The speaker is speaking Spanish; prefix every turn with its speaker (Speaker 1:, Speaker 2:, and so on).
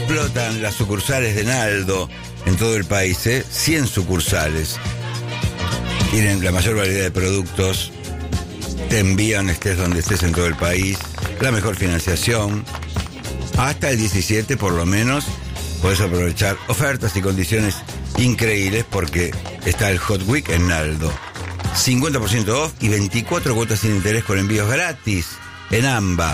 Speaker 1: explotan las sucursales de Naldo en todo el país, 100 sucursales. Tienen la mayor variedad de productos, te envían estés donde estés en todo el país, la mejor financiación. Hasta el 17 por lo menos podés aprovechar ofertas y condiciones increíbles porque está el Hot Week en Naldo. 50% off y 24 cuotas sin interés con envíos gratis en AMBA.